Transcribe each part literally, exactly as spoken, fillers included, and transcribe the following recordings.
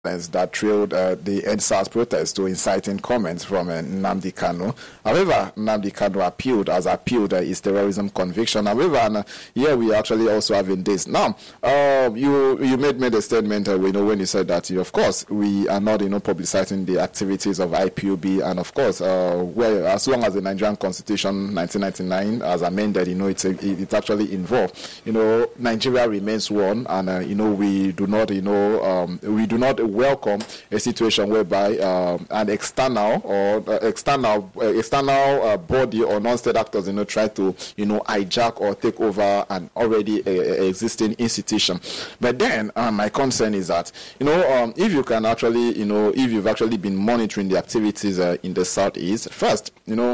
that trailed uh, the End SARS protest to inciting comments from uh, Nnamdi Kanu. However, Nnamdi Kanu appealed, has appealed uh, his terrorism conviction. However, uh, here we actually also having this. Now, uh, you you made made a statement, uh, you know, when you said that, you, of course, we are not, you know, publicizing the activities of I P O B, and of course, uh, well, as long as the Nigerian Constitution nineteen ninety-nine as amended, you know, it's a, it actually involved, you know, Nigeria remains one, and uh, you know, we do not, you know, um, we do not welcome a situation whereby um, an external or uh, external uh, external uh, body or non-state actors, you know, try to, you know, hijack or take over an already uh, existing institution. But then uh, my concern is that, you know, um, if you can actually, you know, if you've actually been monitoring the activities uh, in the southeast, first, you know,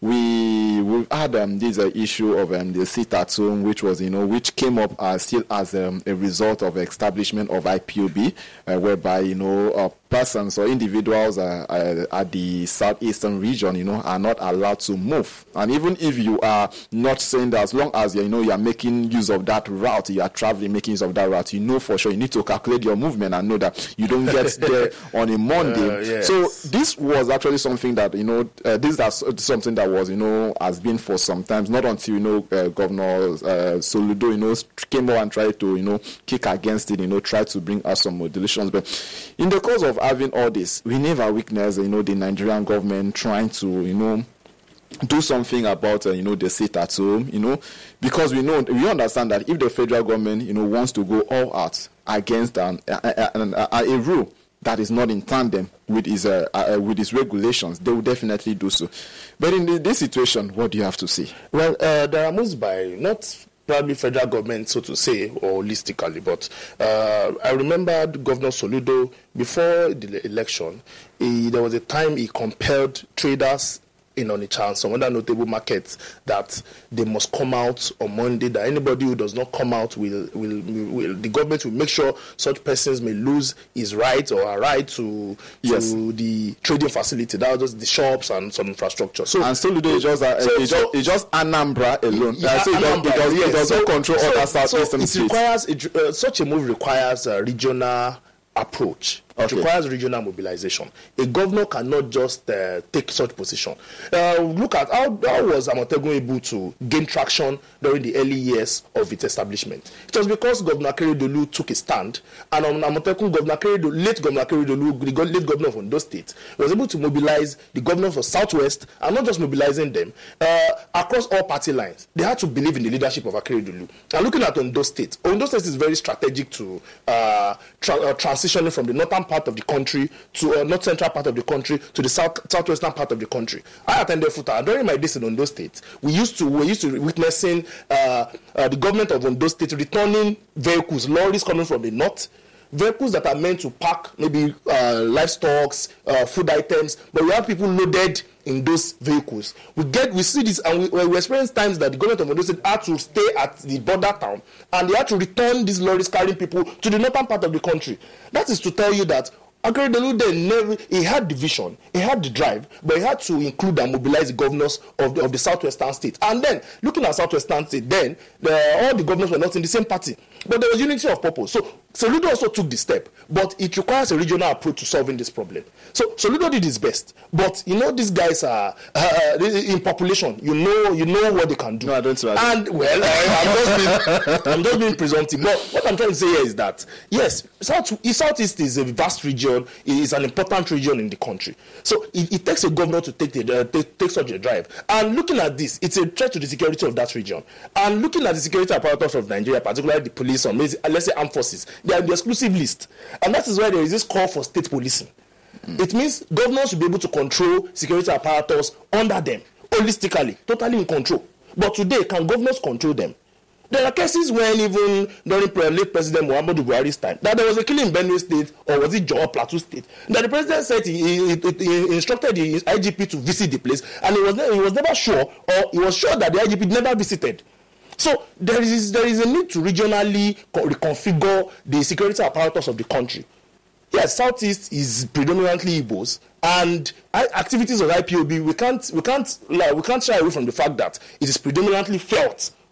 we we've had um, this uh, issue of um, the sit at home, which was, you know, which came up uh, still as um, a result of establishment of I P O B, uh, whereby, you know, uh, persons or individuals uh, uh, at the southeastern region, you know, are not allowed to move. And even if you are not saying that, as long as you know you are making use of that route, you are traveling, making use of that route, you know for sure you need to calculate your movement and know that you don't get there on a Monday. Uh, yes. So this was actually something that, you know, uh, this is something that was, you know, has been for some time, not until, you know, uh, Governor uh, Soludo, you know, came out and tried to, you know, kick against it, you know, try to bring us some modulations. But in the course of having all this, we never witnessed, you know, the Nigerian government trying to, you know, do something about, uh, you know, the sit at home, you know, because we know, we understand that if the federal government, you know, wants to go all out against um, a, a, a, a, a rule that is not in tandem with his uh, uh, with his regulations, they will definitely do so. But in the, this situation, what do you have to say? Well, uh, there are moves by not probably federal government, so to say, or holistically, but uh, I remember Governor Soludo, before the election, he, there was a time he compelled traders in Onitsha and some other notable markets that they must come out on Monday, that anybody who does not come out will, will, will the government will make sure such persons may lose his right or a right to, yes. to the trading facility, that was just the shops and some infrastructure. So, and Soludo is just, uh, so, it's so, just, it's just Anambra alone. Yeah, so Anambra, it does, yes. it does not so, control so, other southeastern so states. It requires, it, uh, such a move requires a regional approach. It okay. requires regional mobilization. A governor cannot just uh, take such position. Uh, look at how, how was Amotekun able to gain traction during the early years of its establishment. It was because Governor Akeredolu took a stand, and on Amotekun, Governor Akeredolu, late Governor Akeredolu, the late governor of Ondo State, was able to mobilize the governors of Southwest, and not just mobilizing them, uh, across all party lines. They had to believe in the leadership of Akeredolu. And looking at Ondo State, Ondo State is very strategic to uh, tra- uh, transitioning from the northern part of the country to uh, north central part of the country to the south southwestern part of the country. I attended FUTA, and during my days in Ondo State, we used to we used to witnessing uh, uh, the government of Ondo State returning vehicles, lorries coming from the north, vehicles that are meant to pack maybe uh, livestock, uh, food items, but we have people loaded in those vehicles. We get, we see this, and we, we experience times that the government of Ondo State had to stay at the border town, and they had to return these lorries carrying people to the northern part of the country. That is to tell you that Akeredolu then never, he had the vision, he had the drive, but he had to include and mobilize the governors of the, of the southwestern states. And then, looking at southwestern state, then the, all the governors were not in the same party, but there was unity of purpose. So Soludo also took the step, but it requires a regional approach to solving this problem. So Soludo did his best, but you know these guys are uh, in population. You know, you know what they can do. No, I don't. I don't. And well, I, I'm just being, I'm just being presumptive. But what I'm trying to say here is that yes, South Southeast is a vast region. It is an important region in the country. So it, it takes a governor to take the uh, take, take such a drive. And looking at this, it's a threat to the security of that region. And looking at the security apparatus of Nigeria, particularly the police or let's say armed forces, they are the exclusive list. And that is why there is this call for state policing. Mm. It means governors should be able to control security apparatus under them, holistically, totally in control. But today, can governors control them? There are cases when even during late President Muhammadu Buhari's time, that there was a killing in Benue State, or was it Jawa Plateau State, that the president said he, he, he, he instructed his I G P to visit the place, and he was, he was never sure, or he was sure that the I G P never visited. So there is there is a need to regionally reconfigure the security apparatus of the country. Yes, Southeast is predominantly Igbos, and activities of I P O B, we can't we can't like, we can't shy away from the fact that it is predominantly felt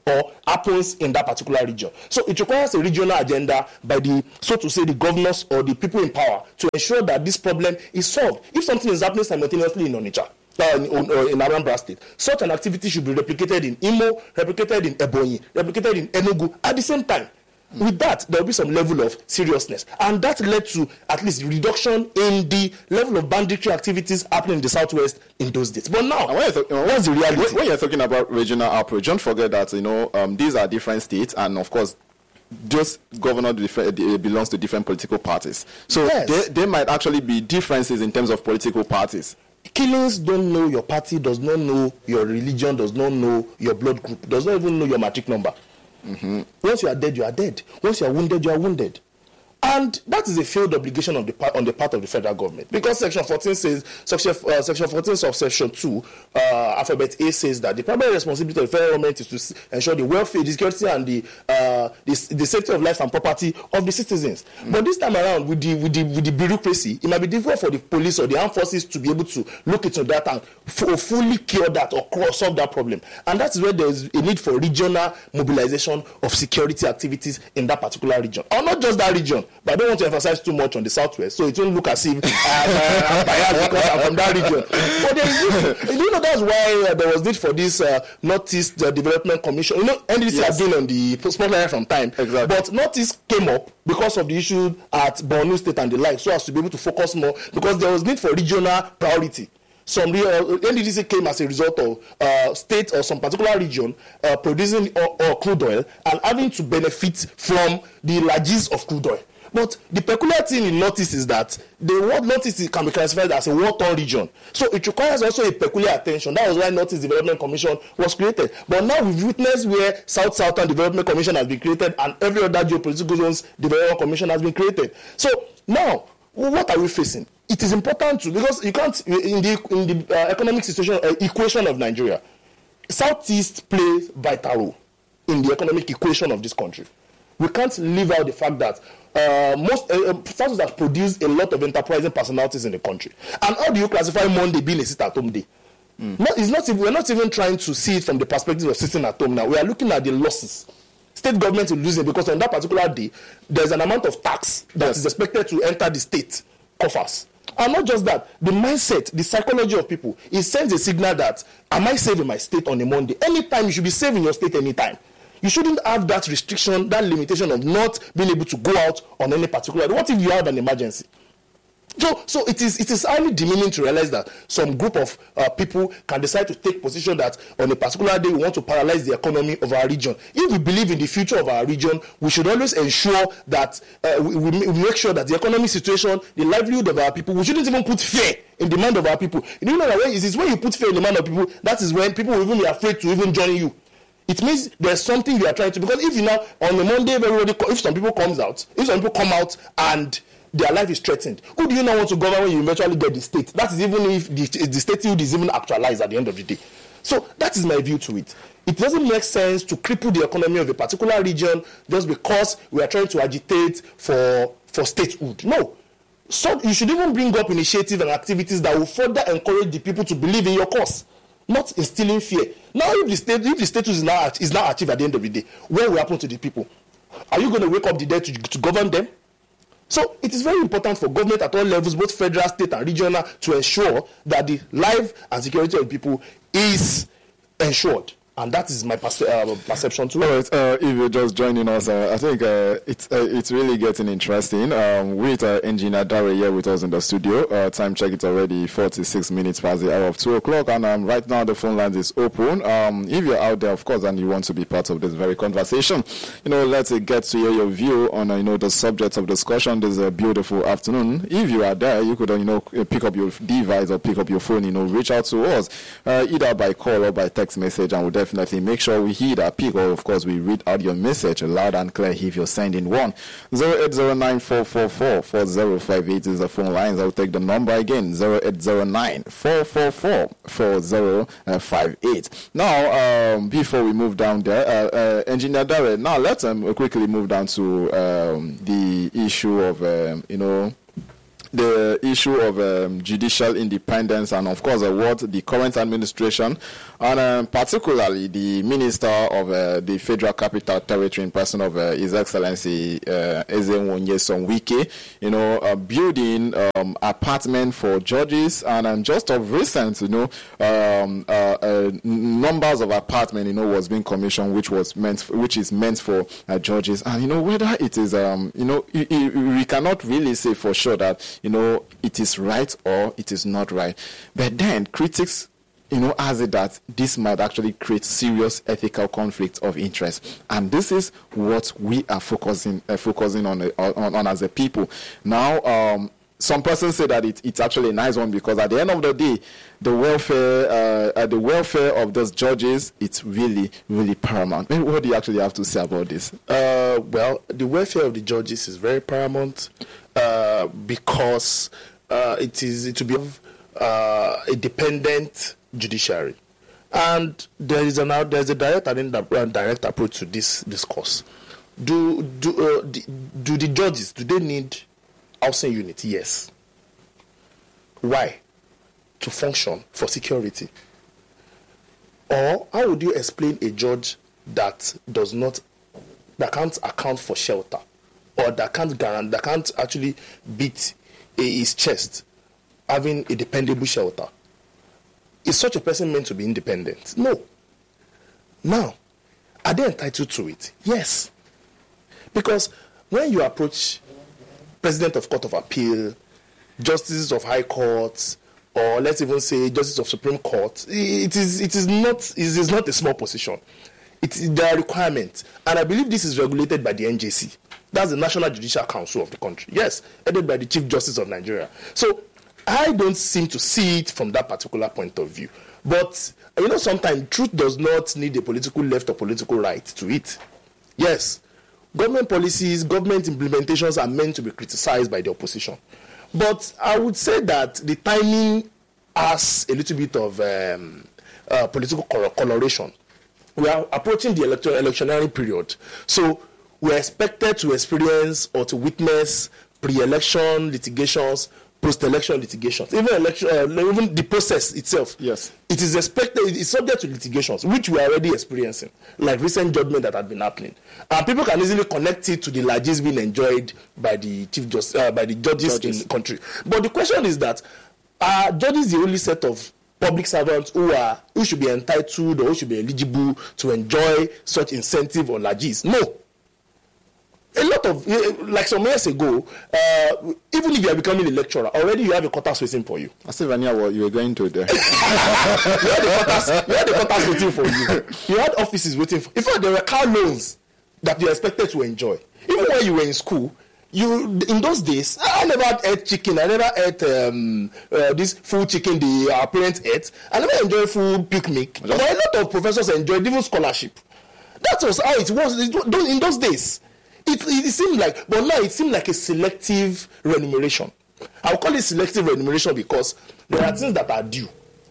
or happens in that particular region. So it requires a regional agenda by the, so to say, the governors or the people in power to ensure that this problem is solved. If something is happening simultaneously in Onitsha, uh, in, uh, in Anambra State, such an activity should be replicated in Imo, replicated in Ebonyi, replicated in Enugu at the same time. With that, there will be some level of seriousness. And that led to at least reduction in the level of banditry activities happening in the Southwest in those days. But now, when th- what's the reality? When, when you're talking about regional approach, don't forget that, you know, um, these are different states, and of course, those governor belongs to different political parties. So yes. there, there might actually be differences in terms of political parties. Killings don't know your party, does not know your religion, does not know your blood group, does not even know your matric number. Mm-hmm. Once you are dead, you are dead. Once you are wounded, you are wounded. And that is a failed obligation of the part, on the part of the federal government, because Section fourteen says, Section, uh, Section fourteen of Section two, uh, Alphabet A says that the primary responsibility of the federal government is to ensure the welfare, the security, and the, uh, the the safety of life and property of the citizens. Mm-hmm. But this time around, with the with the with the bureaucracy, it might be difficult for the police or the armed forces to be able to look into that and f- fully cure that or solve that problem. And that is where there is a need for regional mobilization of security activities in that particular region, or not just that region. But I don't want to emphasize too much on the Southwest, so it won't look as if I'm, uh, I'm biased because I'm from that region. But there is, you know, that's why uh, there was need for this uh, Northeast uh, Development Commission. You know, N D D C yes. has been on the spotlight from time, exactly. But Northeast came up because of the issue at Borno State and the like, so as to be able to focus more, because there was need for regional priority. Some uh, N D D C came as a result of uh, state or some particular region uh, producing or, or crude oil and having to benefit from the largesse of crude oil. But the peculiar thing in Northeast is that the word Northeast can be classified as a war-torn region. So it requires also a peculiar attention. That was why Northeast Development Commission was created. But now we've witnessed where South-Southern Development Commission has been created and every other geopolitical zones Development Commission has been created. So now, what are we facing? It is important to, because you can't, in the, in the uh, economic situation, uh, equation of Nigeria, Southeast plays vital role in the economic equation of this country. We can't leave out the fact that uh, most uh, Southeast has produced a lot of enterprising personalities in the country. And how do you classify Monday being a sit-at-home day? Mm. No, it's not. We're not even trying to see it from the perspective of sitting at home now. We are looking at the losses. State government is losing because on that particular day, there's an amount of tax that yes. is expected to enter the state coffers. And not just that, the mindset, the psychology of people, it sends a signal that, am I saving my state on a Monday? Anytime, you should be saving your state anytime. You shouldn't have that restriction, that limitation of not being able to go out on any particular day. What if you have an emergency? So, so it is it is highly demeaning to realize that some group of uh, people can decide to take position that on a particular day we want to paralyze the economy of our region. If we believe in the future of our region, we should always ensure that uh, we, we make sure that the economic situation, the livelihood of our people, we shouldn't even put fear in the mind of our people. You know that way is when you put fear in the mind of people, that is when people will even be afraid to even join you. It means there's something you are trying to, because if you now on a Monday, everybody, if some people comes out, if some people come out and their life is threatened, who do you now want to govern when you eventually get the state? That is even if the, the statehood is even actualized at the end of the day. So that is my view to it. It doesn't make sense to cripple the economy of a particular region just because we are trying to agitate for, for statehood. No. So you should even bring up initiatives and activities that will further encourage the people to believe in your cause, not instilling fear. Now, if the state, if the status is now is now achieved at the end of the day, what will happen to the people? Are you going to wake up the dead to, to govern them? So it is very important for government at all levels, both federal, state, and regional, to ensure that the life and security of people is ensured. And that is my perce- uh, perception too. All right, uh, if you're just joining us, uh, I think uh, it's uh, it's really getting interesting. Um, with uh, Engineer Dare here with us in the studio. Uh, time check, it's already forty-six minutes past the hour of two o'clock, and um, right now the phone lines is open. Um, if you're out there, of course, and you want to be part of this very conversation, you know, let's uh, get to hear your view on uh, you know the subjects of discussion this uh, beautiful afternoon. If you are there, you could uh, you know pick up your device or pick up your phone, you know, reach out to us uh, either by call or by text message, and we'll definitely make sure we hear that pick, or of course we read out your message loud and clear if you're sending one. Zero eight zero nine four four four four zero five eight is the phone lines. I'll take the number again, zero eight zero nine four four four four zero five eight. Now, um, before we move down there, uh, uh, Engineer Dare, now let's um, quickly move down to um, the issue of um, you know the issue of um, judicial independence and, of course, uh, what the current administration and um, particularly the Minister of uh, the Federal Capital Territory in person of uh, His Excellency uh, Ezenwo Nyesom Wike, you know, uh, building um, apartment for judges, and um, just of recent, you know, um, uh, uh, numbers of apartment, you know, was being commissioned, which was meant, for, which is meant for uh, judges, and you know whether it is, um, you know, it, it, we cannot really say for sure that you know it is right or it is not right, but then critics, you know, has it that this might actually create serious ethical conflict of interest, and this is what we are focusing uh, focusing on, uh, on on as a people. Now, um, some persons say that it, it's actually a nice one because at the end of the day, the welfare uh, uh, the welfare of those judges, it's really really paramount. What do you actually have to say about this? Uh, well, the welfare of the judges is very paramount uh, because uh, it is it will be uh, a dependent judiciary, and there is an there's a direct and indirect approach to this discourse. Do do uh, the, do the judges, do they need housing unit? Yes. Why? To function for security. Or how would you explain a judge that does not that can't account for shelter, or that can't guarantee that can't actually beat his chest having a dependable shelter? Is such a person meant to be independent? No. Now, are they entitled to it? Yes. Because when you approach President of Court of Appeal, Justices of High Courts, or let's even say Justice of Supreme Court, it is it is not it is not a small position. It is their requirement, and I believe this is regulated by the N J C. That's the National Judicial Council of the country. Yes, headed by the Chief Justice of Nigeria. So I don't seem to see it from that particular point of view. But, you know, sometimes truth does not need a political left or political right to it. Yes, government policies, government implementations are meant to be criticized by the opposition. But I would say that the timing has a little bit of um, uh, political coloration. We are approaching the election, electionary period. So we are expected to experience or to witness pre-election litigations, post-election litigations, even election, uh, even the process itself. Yes, it is expected. It is subject to litigations, which we are already experiencing, like recent judgment that had been happening, and people can easily connect it to the largesse being enjoyed by the chief justice, uh, by the judges, judges in the country. But the question is that are judges the only set of public servants who are who should be entitled or who should be eligible to enjoy such incentive or largesse? No. A lot of, like some years ago, uh, even if you are becoming a lecturer, already you have a quotas waiting for you. I see, Vania, what you were going to there. you had the quotas, you had the quotas waiting for you. You had offices waiting for you. In fact, there were car loans that you expected to enjoy. Even when you were in school, you in those days, I never ate chicken. I never ate um, uh, this full chicken the our parents ate. I never enjoyed full picnic. But a lot of professors enjoyed even scholarship. That was how it was in those days. It, it seemed like, but now it seemed like a selective remuneration. I'll call it selective remuneration because there are things that are due.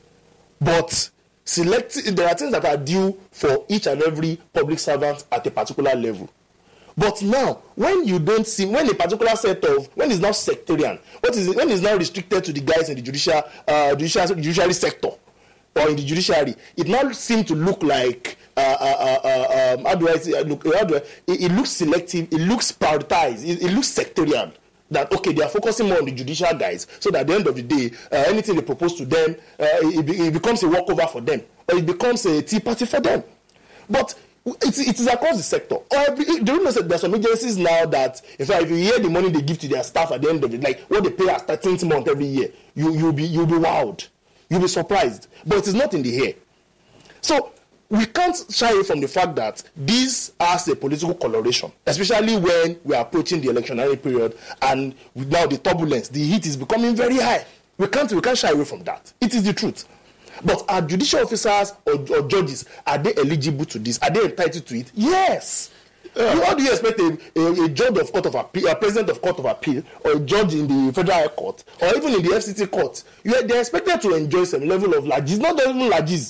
But select, there are things that are due for each and every public servant at a particular level. But now, when you don't see, when a particular set of, when it's now sectarian, what is it, when it's now restricted to the guys in the judicial, uh, judicial, judiciary sector or in the judiciary, it now seems to look like, uh, uh, uh, um, how do I say, look, how do I, it, it looks selective, it looks prioritized, it, it looks sectarian. That, okay, they are focusing more on the judicial guys, so that at the end of the day, uh, anything they propose to them, uh, it, it becomes a walkover for them, or it becomes a tea party for them. But it, it is across the sector. Every, do you know that there are some agencies now that, in fact, if you hear the money they give to their staff at the end of it, like what they pay as thirteenth month every year, you, you'll be, you'll be wowed. You'll be surprised. But it is not in the air. So, we can't shy away from the fact that this has a political coloration, especially when we are approaching the electionary period and now the turbulence, the heat is becoming very high. We can't, we can't shy away from that. It is the truth. But are judicial officers or, or judges, are they eligible to this? Are they entitled to it? Yes. Yeah. How do you expect a, a, a judge of court of appeal, a president of court of appeal, or a judge in the federal high court, or even in the F C T court? You are, they're expected to enjoy some level of largesse, not even largesse.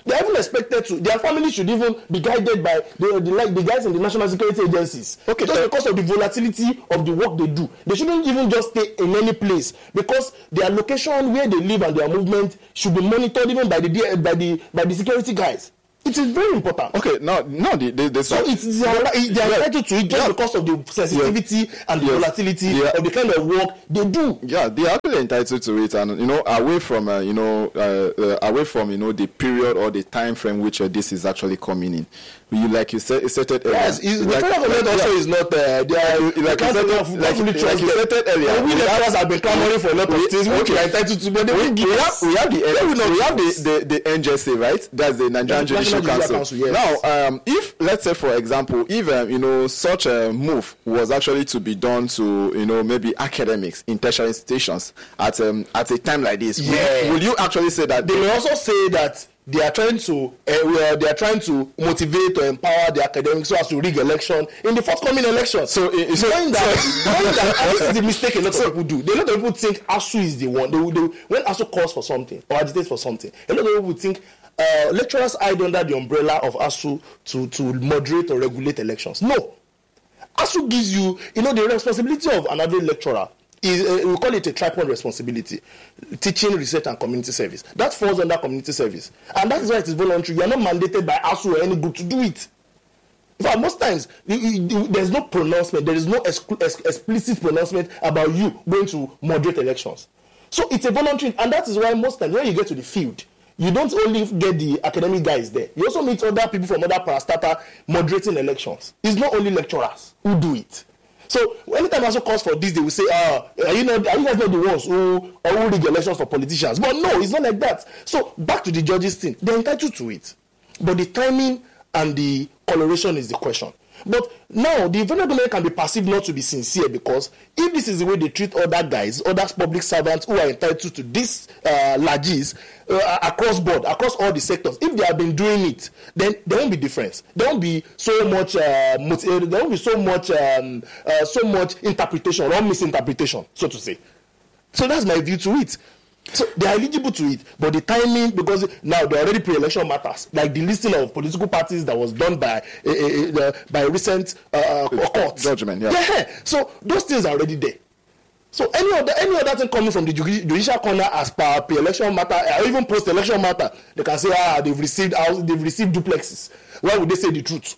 They are even expected to. Their family should even be guided by the, the like the guys in the national security agencies. Okay, just uh, because of the volatility of the work they do, they shouldn't even just stay in any place because their location, where they live, and their movement should be monitored even by the by the by the security guys. It is very important. Okay, no, no, the, the, the so it's they are, they are entitled to it just yeah. because of the sensitivity yeah. and the yes. volatility yeah. of the kind of work they do. Yeah, they are actually entitled to it, and you know, away from uh, you know, uh, uh, away from you know the period or the time frame which uh, this is actually coming in. You like you said, stated earlier. Yes, the like, federal government like, also yeah. is not. Uh, they are like, like, you, said, like, like, like you stated earlier. We lecturers have been clamoring for a lot of things. Okay. We are entitled to, but they we, will give we us. Have, we have the we, we have the, the the N J S A, right? That's the Nigerian Judicial Council. Council yes. Now, um, if let's say, for example, if um, you know such a move was actually to be done to you know maybe academics in tertiary institutions at um, at a time like this, yeah. will, will you actually say that they, they may also say that they are trying to uh, they are trying to motivate or empower the academics so as to rig election in the forthcoming election. So, uh, so knowing that, knowing that and this is the mistake a lot of people do. A lot of people think ASUU is the one. They, they, when ASUU calls for something or agitates for something, a lot of people think uh, lecturers hide under the umbrella of ASUU to to moderate or regulate elections. No, ASUU gives you you know the responsibility of an average lecturer. Is, uh, we call it a tripod responsibility: teaching, research, and community service. That falls under community service, and that is why it is voluntary. You are not mandated by ASUU or any group to do it. In fact, most times you, you, there is no pronouncement, there is no exclu- ex- explicit pronouncement about you going to moderate elections. So it's a voluntary, and that is why most times when you get to the field, you don't only get the academic guys there. You also meet other people from other parastatal moderating elections. It's not only lecturers who do it. So anytime ASUU calls for this, they will say, "Ah, are you not? Are you guys not the ones who or who rig elections for politicians?" But no, it's not like that. So back to the judges thing, they're entitled to it, but the timing and the coloration is the question. But now the federal government can be perceived not to be sincere because if this is the way they treat other guys, other public servants who are entitled to these uh, largesse uh, across board, across all the sectors, if they have been doing it, then there won't be difference. There won't be so much. Uh, there won't be so much. Um, uh, so much interpretation or misinterpretation, so to say. So that's my view to it. So they are eligible to it, but the timing, because now they are already pre-election matters, like the listing of political parties that was done by a, a, a, by a recent uh, court judgment. Yeah. yeah. So those things are already there. So any other any other thing coming from the judicial corner as per pre-election matter or even post-election matter, they can say ah they've received they've received duplexes. Why would they say the truth?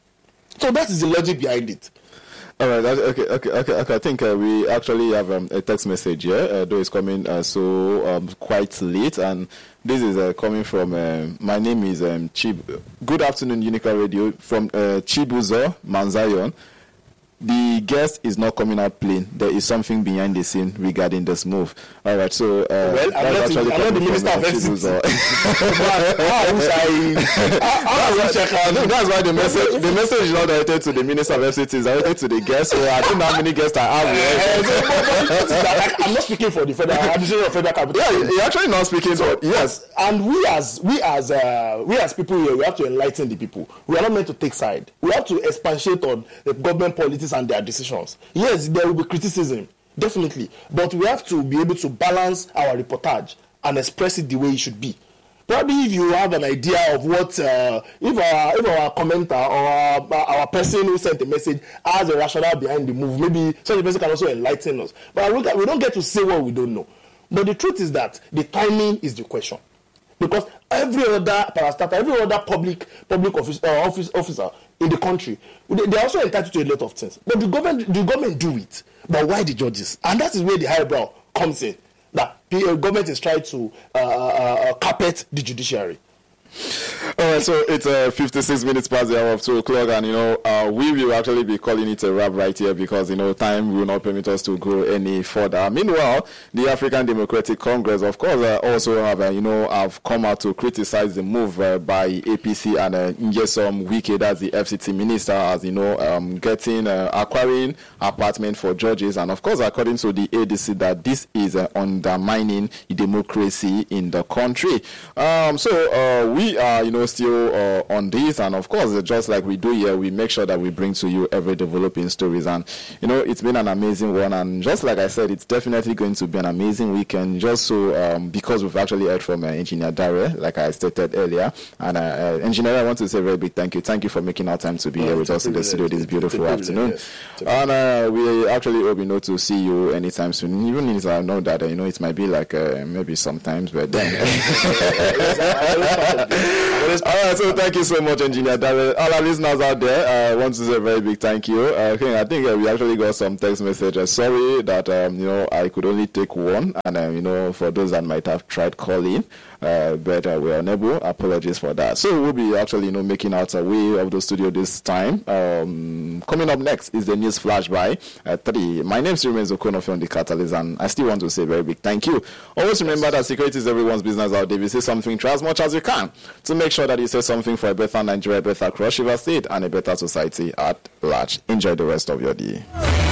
So that is the logic behind it. All right. Okay. Okay. Okay. Okay. I think uh, we actually have um, a text message here. Uh, though it's coming uh, so um, quite late, and this is uh, coming from. Uh, my name is um, Chib. Good afternoon, Unica Radio from uh, Chibuzo Manzayon. The guest is not coming out plain. There is something behind the scene regarding this move. All right, so uh, well, I'm not, in, I'm not the minister of F C T. That's why the message the message is not directed to the minister of F C T. It's directed to the guest. So I don't know how many guests I have. I'm not speaking for the federal administration of federal capital. Yeah, you're actually not speaking. So yes, and we as we as uh, we as people here, we have to enlighten the people. We are not meant to take side. We have to expatiate on the government politics and their decisions. Yes, there will be criticism, definitely, but we have to be able to balance our reportage and express it the way it should be. Probably if you have an idea of what, uh, if our if our commenter or our, our person who sent a message has a rationale behind the move, maybe such a person can also enlighten us. But we don't get to say what we don't know. But the truth is that the timing is the question. Because every other parastatal, every other public public office, uh, office officer in the country, they, they are also entitled to a lot of things. But the government, the government do it. But why the judges? And that is where the highbrow comes in. That the government is trying to uh, uh, carpet the judiciary. All right, so it's uh, fifty-six minutes past the hour of two o'clock, and you know uh, we will actually be calling it a wrap right here because you know time will not permit us to go any further. Meanwhile, the African Democratic Congress, of course, uh, also have uh, you know have come out to criticize the move uh, by A P C and uh, Nyesom Wike, that's the F C T minister, as you know um, getting uh, acquiring apartment for judges, and of course, according to the A D C, that this is uh, undermining democracy in the country. Um, so uh, we are you know. know, still uh, on this, and of course, just like we do here, we make sure that we bring to you every developing stories. And you know, it's been an amazing one, and just like I said, it's definitely going to be an amazing weekend. Just so um, because we've actually heard from uh, Engineer Dare, like I stated earlier, and uh, uh, Engineer, I want to say a very big thank you. Thank you for making our time to be oh, here with us in the studio this beautiful afternoon. Yes. And uh, we actually hope you know to see you anytime soon. Even if I know that uh, you know it might be like uh, maybe sometimes, but then. All right, so thank you so much, Engineer Dare. All our listeners out there, I uh, want to say a very big thank you. Uh, I think uh, we actually got some text messages. Sorry that um, you know I could only take one, and uh, you know for those that might have tried calling, uh, but uh, we are unable. Apologies for that. So we'll be actually you know making out a way of the studio this time. Um, coming up next is the news flash by uh, three. My name is Remains Okonofe on the Catalyst, and I still want to say a very big thank you. Always remember that security is everyone's business out there. If you say something, try as much as you can to make sure that you say something for a better Nigeria, a better Cross River State, and a better society at large. Enjoy the rest of your day.